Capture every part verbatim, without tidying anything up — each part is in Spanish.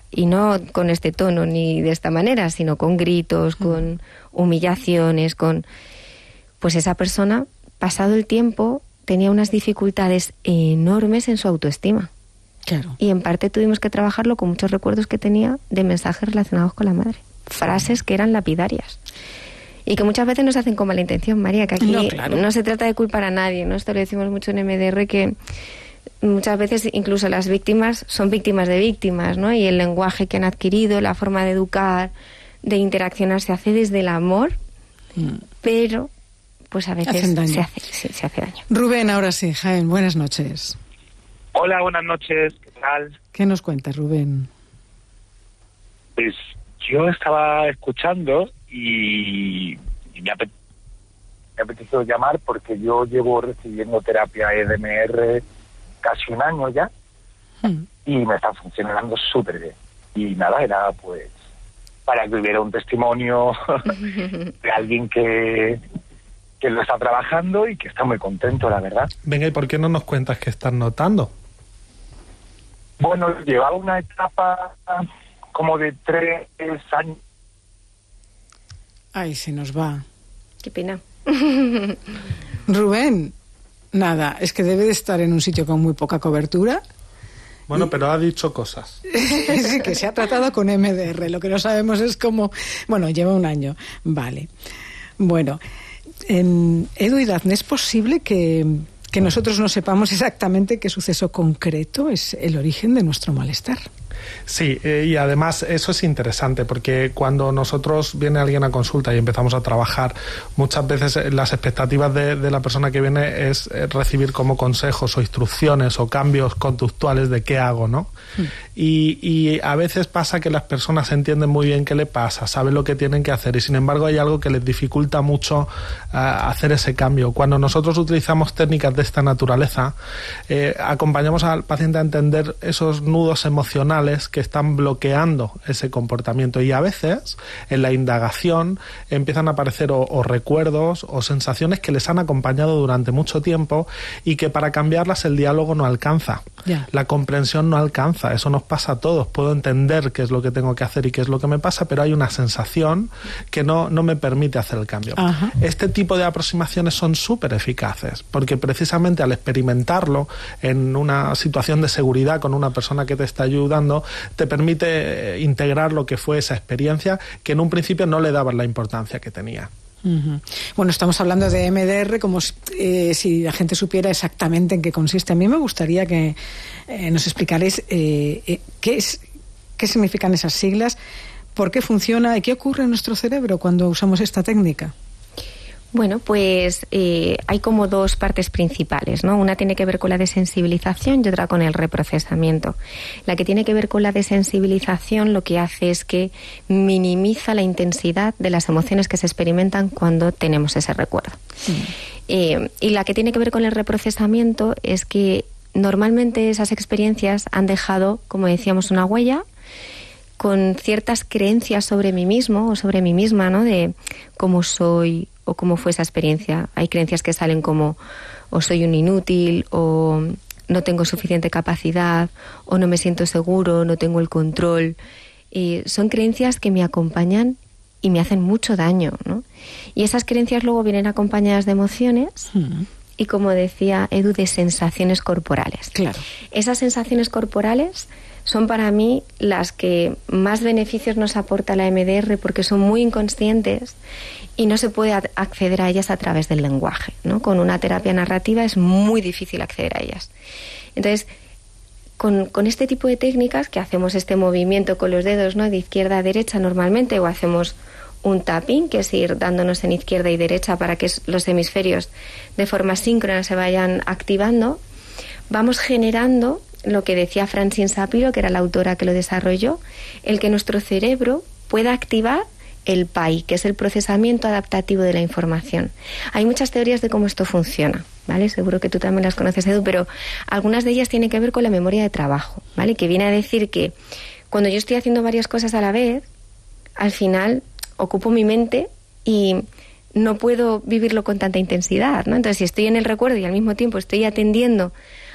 y no con este tono ni de esta manera, sino con gritos, con humillaciones, con... Pues esa persona, pasado el tiempo, tenía unas dificultades enormes en su autoestima. Claro. Y en parte tuvimos que trabajarlo con muchos recuerdos que tenía de mensajes relacionados con la madre. Frases que eran lapidarias. Y que muchas veces nos hacen con mala intención, María, que aquí no, claro. no se trata de culpar a nadie, ¿no? Esto lo decimos mucho en M D R, que muchas veces incluso las víctimas son víctimas de víctimas, ¿no? Y el lenguaje que han adquirido, la forma de educar, de interaccionar, se hace desde el amor, mm. pero pues a veces se hace, sí, se hace daño. Rubén, ahora sí, Jaén, buenas noches. Hola, buenas noches, ¿qué tal? ¿Qué nos cuentas, Rubén? Pues yo estaba escuchando y, y me, apet- me apeteció llamar porque yo llevo recibiendo terapia E D M R casi un año ya hmm. y me está funcionando súper bien. Y nada, era pues para que hubiera un testimonio de alguien que... que lo está trabajando y que está muy contento, la verdad. Venga, ¿y por qué no nos cuentas qué estás notando? Bueno, llevaba una etapa como de tres años. Ay, se nos va. Qué pena. Rubén, nada, es que debe de estar en un sitio con muy poca cobertura. Bueno, y... pero ha dicho cosas. Sí, que se ha tratado con M D R. Lo que no sabemos es cómo... Bueno, lleva un año. Vale. Bueno... En Edu y Dafne, ¿es posible que, que nosotros no sepamos exactamente qué suceso concreto es el origen de nuestro malestar? Sí, eh, y además eso es interesante porque cuando nosotros viene alguien a consulta y empezamos a trabajar, muchas veces las expectativas de, de la persona que viene es recibir como consejos o instrucciones o cambios conductuales de qué hago, ¿no? Mm. Y, y a veces pasa que las personas entienden muy bien qué le pasa, saben lo que tienen que hacer y sin embargo hay algo que les dificulta mucho uh, hacer ese cambio. Cuando nosotros utilizamos técnicas de esta naturaleza, eh, acompañamos al paciente a entender esos nudos emocionales que están bloqueando ese comportamiento y a veces en la indagación empiezan a aparecer o, o recuerdos o sensaciones que les han acompañado durante mucho tiempo y que para cambiarlas el diálogo no alcanza, yeah. la comprensión no alcanza, eso nos pasa a todos, puedo entender qué es lo que tengo que hacer y qué es lo que me pasa, pero hay una sensación que no, no me permite hacer el cambio. Ajá. Este tipo de aproximaciones son súper eficaces porque precisamente al experimentarlo en una situación de seguridad con una persona que te está ayudando te permite integrar lo que fue esa experiencia que en un principio no le dabas la importancia que tenía. Uh-huh. Bueno, estamos hablando de M D R como si, eh, si la gente supiera exactamente en qué consiste. A mí me gustaría que eh, nos explicarais eh, eh, qué es, qué significan esas siglas, por qué funciona y qué ocurre en nuestro cerebro cuando usamos esta técnica. Bueno, pues eh, hay como dos partes principales, ¿no? Una tiene que ver con la desensibilización y otra con el reprocesamiento. La que tiene que ver con la desensibilización lo que hace es que minimiza la intensidad de las emociones que se experimentan cuando tenemos ese recuerdo. Sí. Eh, y la que tiene que ver con el reprocesamiento es que normalmente esas experiencias han dejado, como decíamos, una huella con ciertas creencias sobre mí mismo o sobre mí misma, ¿no? De cómo soy o cómo fue esa experiencia. Hay creencias que salen como o soy un inútil o no tengo suficiente capacidad o no me siento seguro, no tengo el control. Eh, son creencias que me acompañan y me hacen mucho daño, ¿no? Y esas creencias luego vienen acompañadas de emociones mm. y, como decía Edu, de sensaciones corporales. Claro. Esas sensaciones corporales son para mí las que más beneficios nos aporta la M D R porque son muy inconscientes y no se puede acceder a ellas a través del lenguaje, ¿no? Con una terapia narrativa es muy difícil acceder a ellas. Entonces, con, con este tipo de técnicas, que hacemos este movimiento con los dedos, ¿no? De izquierda a derecha normalmente, o hacemos un tapping, que es ir dándonos en izquierda y derecha para que los hemisferios de forma síncrona se vayan activando, vamos generando lo que decía Francine Shapiro, que era la autora que lo desarrolló, el que nuestro cerebro pueda activar el P A I, que es el procesamiento adaptativo de la información. Hay muchas teorías de cómo esto funciona, ¿vale? Seguro que tú también las conoces, Edu, pero algunas de ellas tienen que ver con la memoria de trabajo, ¿vale? Que viene a decir que cuando yo estoy haciendo varias cosas a la vez, al final ocupo mi mente y no puedo vivirlo con tanta intensidad, ¿no? Entonces, si estoy en el recuerdo y al mismo tiempo estoy atendiendo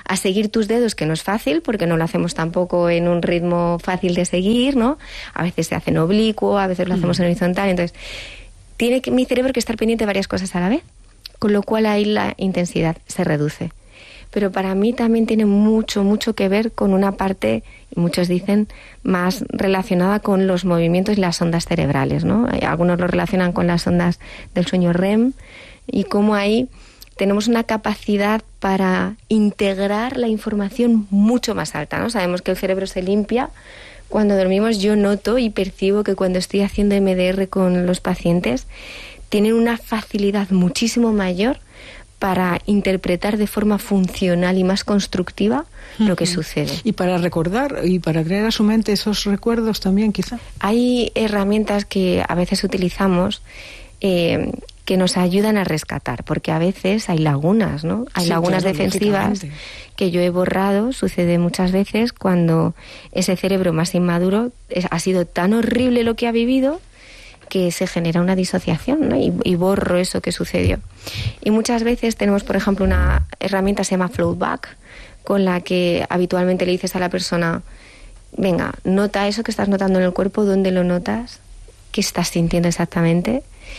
a seguir tus dedos, que no es fácil, porque no lo hacemos tampoco en un ritmo fácil de seguir, ¿no? A veces se hace en oblicuo, a veces lo hacemos en horizontal, entonces tiene que, mi cerebro que estar pendiente de varias cosas a la vez, con lo cual ahí la intensidad se reduce. Pero para mí también tiene mucho, mucho que ver con una parte, y muchos dicen, más relacionada con los movimientos y las ondas cerebrales, ¿no? Algunos lo relacionan con las ondas del sueño R E M, y cómo ahí tenemos una capacidad para integrar la información mucho más alta, ¿no? Sabemos que el cerebro se limpia cuando dormimos. Yo noto y percibo que cuando estoy haciendo M D R con los pacientes, tienen una facilidad muchísimo mayor para interpretar de forma funcional y más constructiva uh-huh. lo que sucede. Y para recordar y para traer a su mente esos recuerdos también, quizá. Hay herramientas que a veces utilizamos eh, que nos ayudan a rescatar, porque a veces hay lagunas, ¿no? Hay sí, lagunas claro, defensivas que yo he borrado. Sucede muchas veces cuando ese cerebro más inmaduro es, ha sido tan horrible lo que ha vivido, que se genera una disociación, ¿no? y, y borro eso que sucedió. Y muchas veces tenemos, por ejemplo, una herramienta que se llama Floatback, con la que habitualmente le dices a la persona, venga, nota eso que estás notando en el cuerpo, ¿dónde lo notas? ¿Qué estás sintiendo exactamente?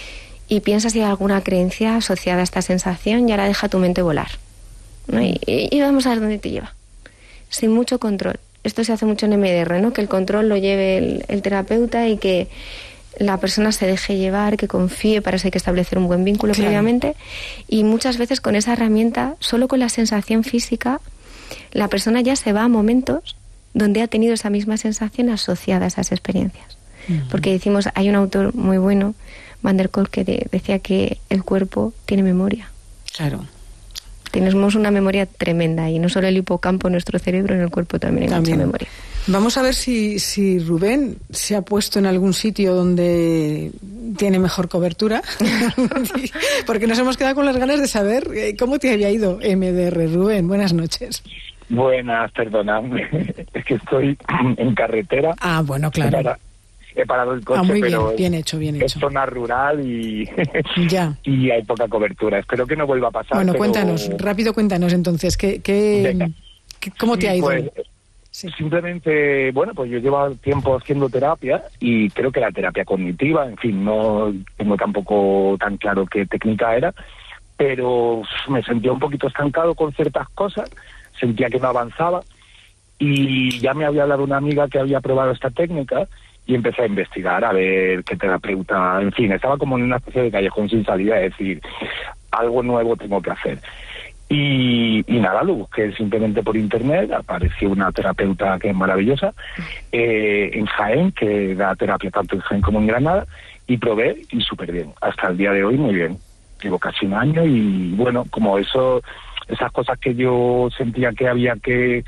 Y piensa si hay alguna creencia asociada a esta sensación y ahora deja tu mente volar, ¿no? y, y vamos a ver dónde te lleva, sin mucho control. Esto se hace mucho en M D R, ¿no? Que el control lo lleve el, el terapeuta y que la persona se deje llevar, que confíe, para eso hay que establecer un buen vínculo claro. previamente. Y muchas veces con esa herramienta, solo con la sensación física, la persona ya se va a momentos donde ha tenido esa misma sensación asociada a esas experiencias. Uh-huh. Porque decimos, hay un autor muy bueno, Van der Kolk, que de, decía que el cuerpo tiene memoria. Claro. Tenemos una memoria tremenda, y no solo el hipocampo, nuestro cerebro, en el cuerpo también hay también. mucha memoria. Vamos a ver si, si Rubén se ha puesto en algún sitio donde tiene mejor cobertura, porque nos hemos quedado con las ganas de saber cómo te había ido M D R. Rubén, buenas noches. Buenas, perdonadme, es que estoy en carretera. Ah, bueno, claro. Para... He parado el coche, ah, muy pero bien, bien hecho, bien es hecho. zona rural y ya. y hay poca cobertura. Espero que no vuelva a pasar. Bueno, pero... cuéntanos, rápido cuéntanos entonces, ¿qué, qué, qué, ¿cómo sí, te ha ido? Pues, sí. Simplemente, bueno, pues yo llevo tiempo haciendo terapia y creo que la terapia cognitiva, en fin, no tengo tampoco tan claro qué técnica era, pero me sentía un poquito estancado con ciertas cosas, sentía que no avanzaba, y ya me había hablado una amiga que había probado esta técnica, y empecé a investigar, a ver qué terapeuta, en fin, estaba como en una especie de callejón sin salida, es decir, algo nuevo tengo que hacer. Y, y nada, lo busqué simplemente por internet, apareció una terapeuta que es maravillosa, eh, en Jaén, que da terapia tanto en Jaén como en Granada, y probé, y súper bien, hasta el día de hoy muy bien. Llevo casi un año y bueno, como eso, esas cosas que yo sentía que había que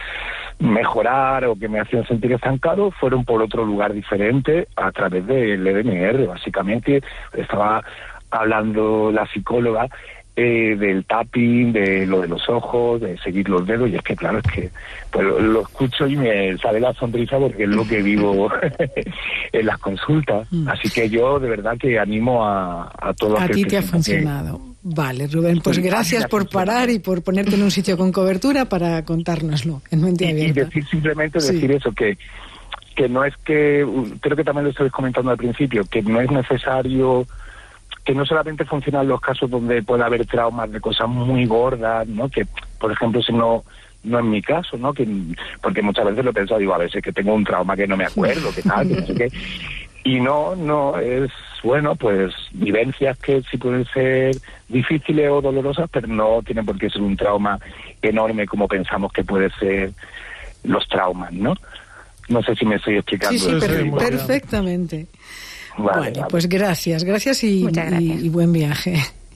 mejorar o que me hacían sentir estancado fueron por otro lugar diferente a través del E D M R. Básicamente estaba hablando la psicóloga eh, del tapping, de lo de los ojos, de seguir los dedos, y es que claro, es que pues lo, lo escucho y me sale la sonrisa porque es lo que vivo en las consultas. Mm. Así que yo de verdad que animo a, a todos. A ti te ha funcionado. Que... Vale, Rubén, pues sí, gracias por parar y por ponerte en un sitio con cobertura para contárnoslo en Mente Abierta. Y decir simplemente sí. decir eso, que que no es que, creo que también lo estabais comentando al principio, que no es necesario, que no solamente funcionan los casos donde puede haber traumas de cosas muy gordas, ¿no? Que, por ejemplo, si no no en mi caso, ¿no? Que porque muchas veces lo he pensado, digo, a veces que tengo un trauma que no me acuerdo, que tal, que no sé qué. Y no, no, es, bueno, pues vivencias que sí pueden ser difíciles o dolorosas, pero no tienen por qué ser un trauma enorme como pensamos que puede ser los traumas, ¿no? No sé si me estoy explicando. Sí, sí, per- perfectamente. Vale, bueno, vale. Pues gracias, gracias y, gracias y, y buen viaje.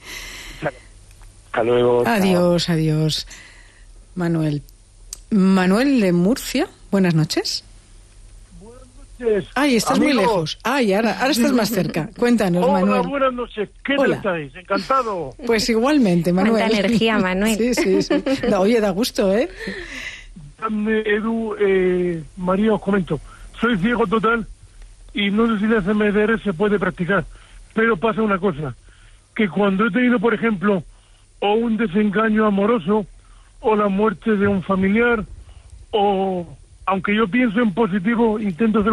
Hasta luego. Adiós, chao. Adiós. Manuel. Manuel de Murcia, buenas noches. Ay, estás amigos. Muy lejos. Ay, ahora, ahora estás más cerca. Cuéntanos, Hola, Manuel. Hola, buenas noches. ¿Qué tal estáis? Encantado. Pues igualmente, Manuel. Cuánta energía, Manuel. Sí, sí, sí. No, oye, da gusto, ¿eh? Edu, eh, María, os comento. Soy ciego total y no sé si la M D R se puede practicar. Pero pasa una cosa, que cuando he tenido, por ejemplo, o un desengaño amoroso, o la muerte de un familiar, o aunque yo pienso en positivo, intento hacer